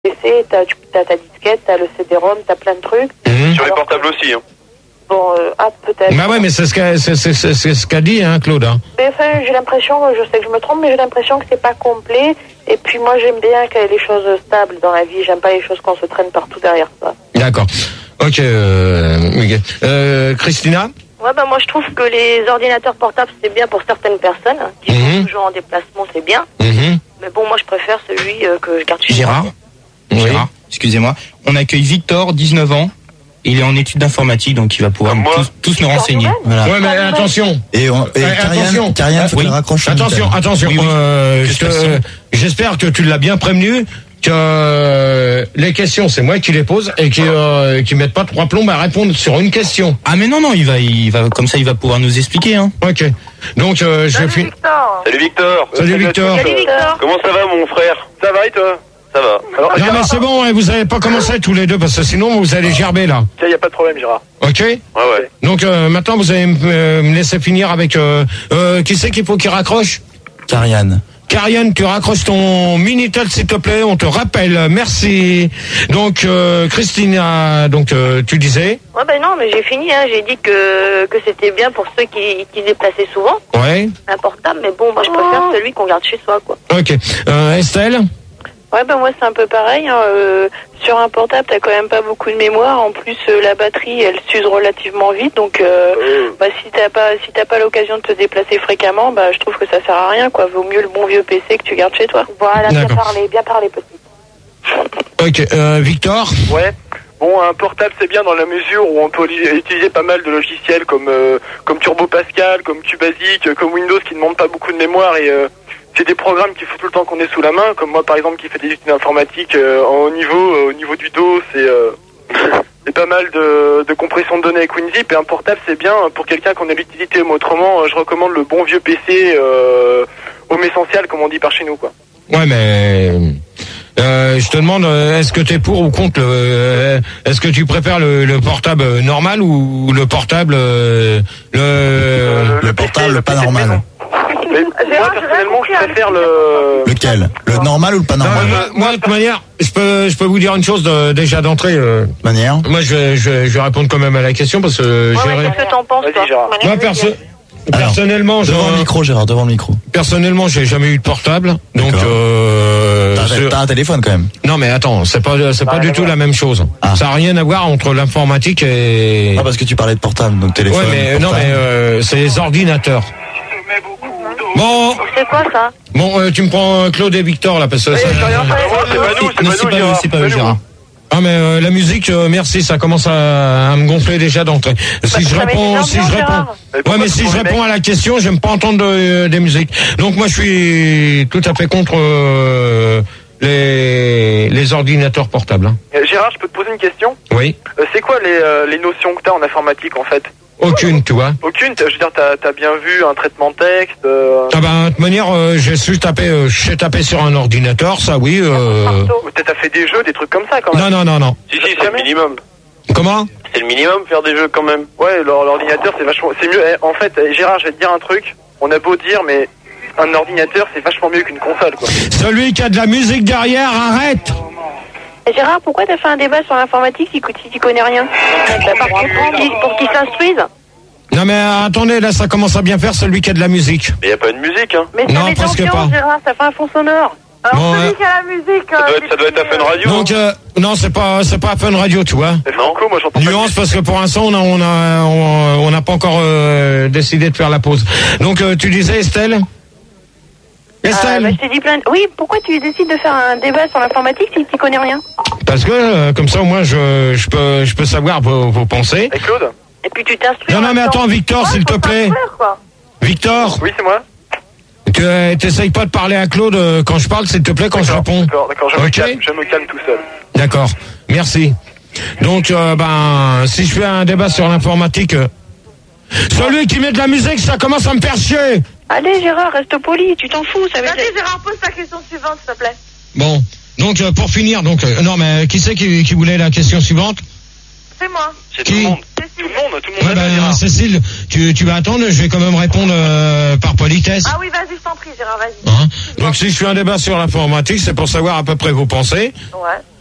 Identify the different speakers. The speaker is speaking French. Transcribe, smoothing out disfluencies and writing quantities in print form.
Speaker 1: PC, t'as ta disquette, t'as le CD-ROM, t'as plein de trucs.
Speaker 2: Sur les portables aussi, hein.
Speaker 1: Bon, peut-être.
Speaker 3: Bah ouais, mais c'est ce qu'a dit, hein, Claude. Hein.
Speaker 1: Mais enfin, j'ai l'impression, je sais que je me trompe, mais j'ai l'impression que c'est pas complet. Et puis moi, j'aime bien qu'il y ait les choses stables dans la vie. J'aime pas les choses qu'on se traîne partout derrière ça.
Speaker 3: D'accord. Ok, Christina?
Speaker 4: Ouais, bah moi je trouve que les ordinateurs portables c'est bien pour certaines personnes qui sont toujours en déplacement, c'est bien. Mais bon, moi je préfère celui que je garde chez
Speaker 5: Gérard, excusez-moi. On accueille Victor, 19 ans. Il est en études d'informatique, donc il va pouvoir tous nous renseigner.
Speaker 3: Voilà. Ouais, mais attention.
Speaker 6: Et Karian, faut qu'il raccroche.
Speaker 3: Attention.
Speaker 5: Oui.
Speaker 3: J'espère que tu l'as bien prévenu. Que les questions, c'est moi qui les pose et qui mettent pas 3 plombes à répondre sur une question.
Speaker 5: Ah mais non, il va comme ça, il va pouvoir nous expliquer. Hein.
Speaker 3: Ok. Donc je finis.
Speaker 2: Salut Victor.
Speaker 3: Salut Victor.
Speaker 2: Comment ça va mon frère? Ça va et toi? Ça va. Alors,
Speaker 3: non mais c'est bon, vous avez pas commencé tous les deux parce que sinon vous allez gerber là.
Speaker 2: Ça y a pas de problème, Gérard.
Speaker 3: Ok.
Speaker 2: Ouais.
Speaker 3: Donc maintenant vous allez me laisser finir avec qui c'est qu'il faut qu'il raccroche? Karian, tu raccroches ton Minitel s'il te plaît, on te rappelle, merci. Donc Christina, tu disais?
Speaker 4: Ouais, ben non, mais j'ai fini, hein. J'ai dit que c'était bien pour ceux qui se déplaçaient souvent.
Speaker 3: Ouais.
Speaker 4: Un portable, mais bon, moi je préfère celui qu'on garde chez soi, quoi.
Speaker 3: Ok. Estelle?
Speaker 1: Ouais, ben moi c'est un peu pareil. Hein. Sur un portable, t'as quand même pas beaucoup de mémoire. En plus, la batterie, elle s'use relativement vite. Donc, si t'as pas l'occasion de te déplacer fréquemment, je trouve que ça sert à rien, quoi. Vaut mieux le bon vieux PC que tu gardes chez toi.
Speaker 4: Voilà, bien parlé, petit.
Speaker 3: Ok. Victor?
Speaker 2: Ouais. Bon, un portable c'est bien dans la mesure où on peut utiliser pas mal de logiciels comme Turbo Pascal, comme QBasic, comme Windows qui ne demandent pas beaucoup de mémoire et c'est des programmes qu'il faut tout le temps qu'on ait sous la main, comme moi par exemple qui fait des études informatiques au niveau du dos, c'est pas mal de compression de données avec WinZip et un portable c'est bien pour quelqu'un qu'on a l'utilité, mais autrement je recommande le bon vieux PC home essentiel comme on dit par chez nous, quoi.
Speaker 3: Ouais, mais je te demande, est-ce que t'es pour ou contre est-ce que tu préfères le portable normal ou le portable
Speaker 6: le portable pas normal?
Speaker 2: Mais moi personnellement je préfère
Speaker 6: lequel? Le normal ou le pas normal?
Speaker 3: Moi de toute manière, je peux vous dire une chose déjà d'entrée.
Speaker 6: Manière.
Speaker 3: Moi je vais répondre quand même à la question parce que
Speaker 4: qu'est-ce que t'en penses, toi?
Speaker 3: Moi personnellement,
Speaker 6: devant le micro, Gérard, devant le micro.
Speaker 3: Personnellement, j'ai jamais eu de portable, donc
Speaker 6: t'as un téléphone quand même.
Speaker 3: Non mais attends, c'est pas du tout la même chose. Ça a rien à voir entre l'informatique et.
Speaker 6: Ah parce que tu parlais de portable, donc téléphone.
Speaker 3: Ouais, mais
Speaker 6: portable.
Speaker 3: non mais c'est les ordinateurs. Bon.
Speaker 4: C'est quoi ça?
Speaker 3: Bon, tu me prends Claude et Victor là parce que
Speaker 5: c'est pas eux, Gérard.
Speaker 3: Ah mais la musique, merci, ça commence à me gonfler déjà d'entrée. Si je réponds à la question, j'aime pas entendre des musiques. Donc moi je suis tout à fait contre les ordinateurs portables. Hein.
Speaker 2: Gérard, je peux te poser une question?
Speaker 3: Oui.
Speaker 2: C'est quoi les notions que t'as en informatique en fait?
Speaker 3: Aucune, tu vois.
Speaker 2: Aucune? Je veux dire, t'as bien vu un traitement de texte
Speaker 3: Ah ben, de toute manière, j'ai tapé sur un ordinateur, ça oui.
Speaker 2: T'as fait des jeux, des trucs comme ça quand même?
Speaker 3: Non.
Speaker 2: Si, c'est le minimum.
Speaker 3: Comment?
Speaker 2: C'est le minimum faire des jeux quand même. Ouais, l'ordinateur c'est mieux. En fait, Gérard, je vais te dire un truc. On a beau dire, mais un ordinateur c'est vachement mieux qu'une console, quoi.
Speaker 3: Celui qui a de la musique derrière, arrête!
Speaker 4: Et Gérard, pourquoi t'as fait un débat sur l'informatique si tu connais rien? Pour qu'ils s'instruisent?
Speaker 3: Non mais attendez, là ça commence à bien faire celui qui a de la musique.
Speaker 2: Mais y a pas de musique, hein.
Speaker 4: Mais
Speaker 3: non, presque pas.
Speaker 4: Gérard, ça fait un fond sonore.
Speaker 1: Alors celui qui a la musique...
Speaker 2: Ça doit être à Fun Radio.
Speaker 3: Donc, non, c'est pas Fun Radio, tu vois.
Speaker 2: Franco, moi j'entends
Speaker 3: nuance parce que pour l'instant on n'a pas encore décidé de faire la pause. Donc tu disais Estelle? Estelle?
Speaker 4: Je t'ai dit Oui, pourquoi tu décides de faire un débat sur l'informatique si tu connais rien?
Speaker 3: Parce que comme ça au moins je peux savoir vos pensées.
Speaker 2: Et Claude?
Speaker 4: Et puis tu t'instruis.
Speaker 3: Non mais attends Victor, s'il te plaît. Victor?
Speaker 2: Oui, c'est moi.
Speaker 3: T'essayes pas de parler à Claude quand je parle, s'il te plaît, quand je réponds.
Speaker 2: D'accord, je me calme tout seul.
Speaker 3: D'accord, merci. Donc si je fais un débat sur l'informatique, celui qui met de la musique, ça commence à me faire chier.
Speaker 4: Allez Gérard, reste poli, tu t'en fous, ça veut dire...
Speaker 1: Vas-y Gérard, pose ta question suivante, s'il te plaît.
Speaker 3: Bon, donc pour finir, non mais qui c'est qui voulait la question suivante?
Speaker 1: C'est moi.
Speaker 2: C'est tout le monde.
Speaker 1: C'est
Speaker 2: Tout le monde
Speaker 3: bah, Cécile, tu vas attendre, je vais quand même répondre par politesse.
Speaker 4: Ah oui, vas-y, je t'en prie, Gérard, vas-y.
Speaker 3: Donc si je fais un débat sur l'informatique, c'est pour savoir à peu près vos pensées.
Speaker 4: Ouais.